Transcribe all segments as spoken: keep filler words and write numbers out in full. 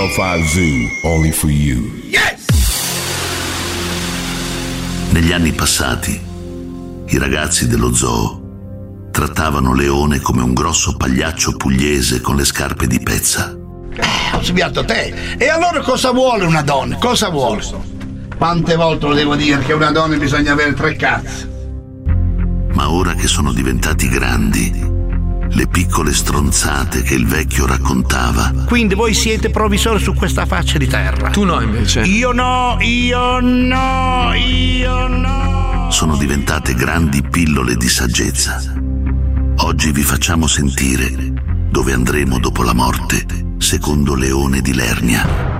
Five Zoo, only for you. Yes! Negli anni passati, i ragazzi dello zoo trattavano Leone come un grosso pagliaccio pugliese con le scarpe di pezza. Eh, ho sbagliato te. E allora cosa vuole una donna? Cosa vuole? Quante volte lo devo dire che una donna bisogna avere tre cazzi? Ma ora che sono diventati grandi, le piccole stronzate che il vecchio raccontava. Quindi voi siete provvisori su questa faccia di terra. Tu no, invece. Io no, io no, io no. Sono diventate grandi pillole di saggezza. Oggi vi facciamo sentire dove andremo dopo la morte, secondo Leone di Lernia.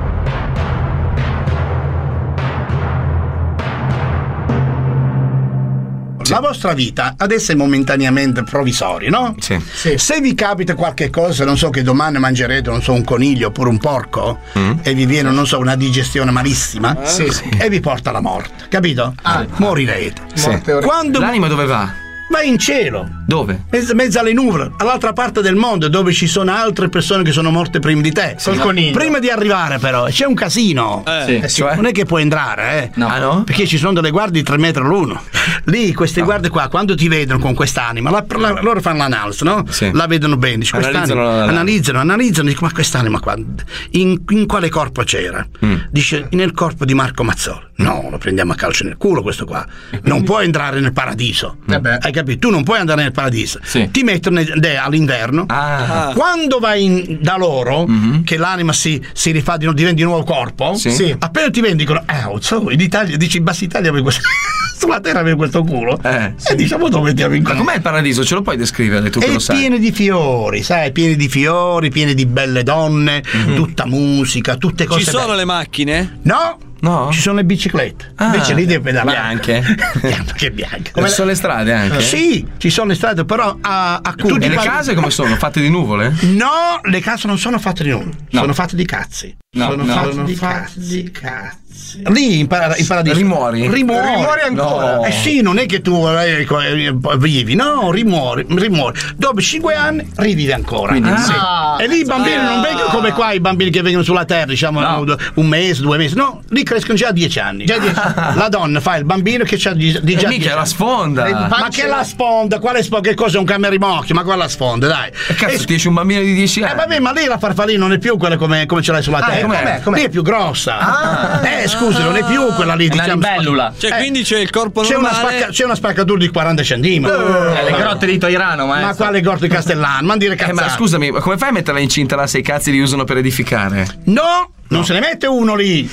La vostra vita adesso è momentaneamente provvisoria, no? Sì. Sì. Se vi capita qualche cosa, non so, che domani mangerete, non so, un coniglio oppure un porco, mm. e vi viene, non so, una digestione malissima, sì, sì. e vi porta alla morte, capito? Ah, morirete. Sì. Quando l'anima dove va? Va in cielo. Dove? Mezzo, mezzo alle nuvole, all'altra parte del mondo, dove ci sono altre persone che sono morte prima di te. Sì, no. Prima di arrivare, però, c'è un casino. Eh. Sì. Eh sì, Cioè? Non è che puoi entrare, eh. No. Ah, no? Perché ci sono delle guardie di tre metri l'uno. Lì, queste no. guardie qua, quando ti vedono con quest'anima, la, la, loro fanno l'analisi, no? Sì. La vedono bene. Dice, analizzano, la, la, analizzano, analizzano, dicono, ma quest'anima qua, in, in quale corpo c'era? Mm. Dice, nel corpo di Marco Mazzoli. No, lo prendiamo a calcio nel culo questo qua. Non può entrare nel paradiso. Mm. Hai capito? Tu non puoi andare nel paradiso. Sì. Ti mettono all'inverno. Ah. Quando vai in, da loro, mm-hmm. che l'anima si, si rifà, di, diventa di nuovo corpo, sì. Sì. appena ti vendicono, eh, oh, so, in Italia, dici, in Bassa Italia avevo questo, sulla terra avevo questo culo. Eh. E diciamo dove ti avevo. Ma com'è il paradiso? Ce lo puoi descrivere tu che è lo sai? È pieno di fiori, sai, pieni di fiori, pieni di belle donne, mm-hmm. tutta musica, tutte cose. Ci sono belle. Le macchine? No. No? Ci sono le biciclette. Ah, invece lì devi pedalare. Bianche? Che bianche. Come ci sono le strade anche? Sì, ci sono le strade, però a, a tutti. E le case come sono? Fatte di nuvole? No, le case non sono fatte di nuvole, no. sono fatte di cazzi. No, sono no. fatte sono di cazzi. cazzi. Lì in, para- in paradiso rimuori? Rimuori, rimuori ancora. No. Eh sì, non è che tu eh, vivi, no, rimuori, rimuori. Dopo cinque anni rivivi ancora. Quindi, ah. sì. E lì i bambini ah. non vengono come qua i bambini che vengono sulla terra, diciamo no. un mese, due mesi. No, lì crescono già a dieci anni. Già dieci anni. La donna fa il bambino che c'ha di, di già e mica la sfonda. Ma che la sfonda? Quale sfonda? Che cosa è un camerimocchio? Ma quella sfonda, dai. E cazzo, ti esce un bambino di dieci anni. Eh vabbè, ma lì la farfallina non è più quella come, come ce l'hai sulla terra. Ah, com'è? Com'è? Lì è più grossa. Ah. Eh scusi, non è più quella lì, diciamo. Libellula. Cioè, eh, quindi c'è il corpo c'è normale. Una spacca, c'è una spaccatura di quaranta centimetri. Uh, eh, le grotte di Toirano, maestro. Ma quale grotte di Castellano? Ma dire cazzate. Eh, ma scusami, come fai a metterla incinta là se i cazzi li usano per edificare? No! Non no. se ne mette uno lì.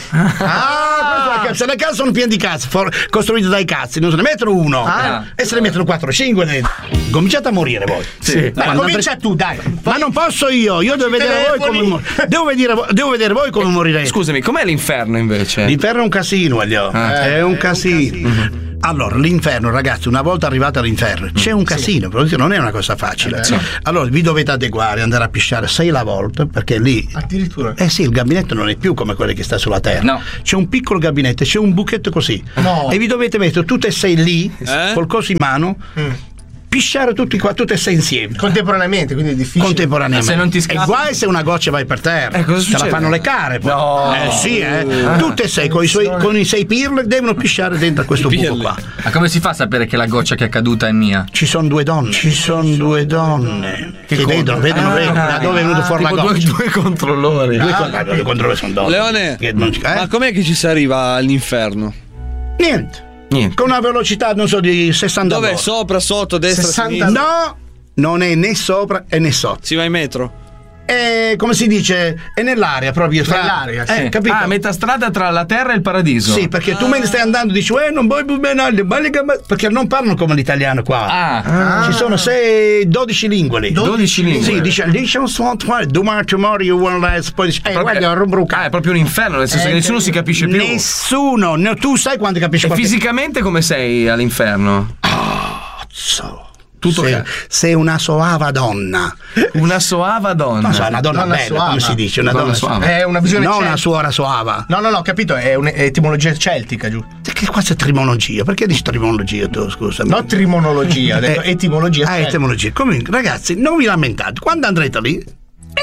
Ah, ah se le case sono piene di cazzi, for- costruite dai cazzi, non se ne mettono uno. Ah. E se ne mettono quattro o cinque dentro. Cominciate a morire voi. Sì. Dai, comincia pre- tu, dai. Ma non posso io, io devo vedere voi come mor- devo, vedere, devo vedere voi come morirete. Scusami, com'è l'inferno invece? L'inferno è un casino, Elio. Ah. È un casino. Mm-hmm. Allora, l'inferno, ragazzi, una volta arrivati all'inferno c'è un casino, sì. non è una cosa facile. Sì. Allora, vi dovete adeguare, andare a pisciare sei la volta, perché lì addirittura eh sì, il gabinetto non è più come quello che sta sulla terra. No. C'è un piccolo gabinetto, c'è un buchetto così. No. E vi dovete mettere tutte e sei lì, eh? col coso in mano. Mm. Pisciare tutti qua, tutte e sei insieme. Contemporaneamente, quindi è difficile. Contemporaneamente. Se non ti scappi. E guai se una goccia vai per terra. Eh, cosa Te succede? la fanno le care poi. No. Eh sì, eh. Ah. Tutte e sei con i, suoi, con i sei pirle devono pisciare dentro a questo buco qua. Ma come si fa a sapere che la goccia che è caduta è mia? Ci sono due donne. Ci sono due donne. Che, che vedono, vedono, ah, vedono da dove è venuto fuori la goccia. Due, due controllori. Due, ah, due controllori sono donne. Leone, che non, eh? ma com'è che ci si arriva all'inferno? Niente. Niente. Con una velocità, non so, di sessanta Dove? all'ora. Sopra, sotto, destra, sessanta sinistra? No, non è né sopra e né sotto. Si va in metro? È, come si dice, è nell'aria proprio. Fra, nell'aria, eh, sì. capito? Ah, metà strada tra la terra e il paradiso. Sì, perché ah. tu me ne stai andando e dici, eh, non vuoi più bene, perché non parlano come l'italiano qua. Ah. Ci sono sei, dodici lingue. dodici lingue. Sì, dice, dice domani, tomorrow you will last. Poi dice, eh, guarda, ah, è proprio un inferno, nel senso eh, che nessuno si capisce più. Nessuno, no, tu sai quando capisci e qualche... fisicamente come sei all'inferno? Oh, so. Tutto sei, che... sei una soava donna. Una soava donna. No, so, una donna, donna bella, soava. Come si dice? Una, una donna soava. È una visione non celtica. Una suora soava. No, no, no, capito, è un'etimologia celtica, giù. Che qua c'è trimologia? Perché dici trimologia tu, scusami? No, trimonologia, ho detto eh, etimologia. Ah, etimologia. Comunque, ragazzi, non vi lamentate. Quando andrete lì, ve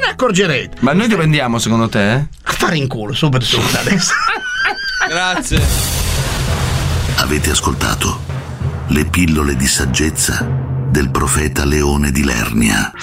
ne accorgerete. Ma noi dove andiamo secondo te? A fare in culo, subito, subito adesso. Grazie. Avete ascoltato le pillole di saggezza del profeta Leone di Lernia.